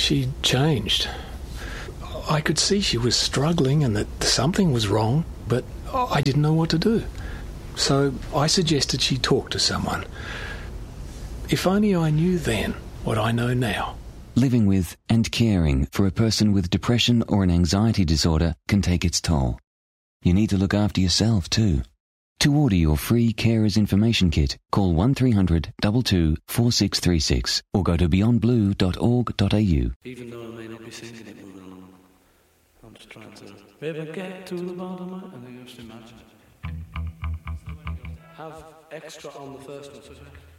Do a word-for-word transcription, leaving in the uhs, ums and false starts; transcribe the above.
She'd changed. I could see she was struggling and that something was wrong, but I didn't know what to do. So I suggested she talk to someone. If only I knew then what I know now. Living with and caring for a person with depression or an anxiety disorder can take its toll. You need to look after yourself too. To order your free Carers Information Kit, call one three hundred two two four six three six or go to beyond blue dot org dot a u. Even though I may not be singing it moving along, I'm just trying to ever get to the bottom of it, and then you just imagine it. Have extra on the first one.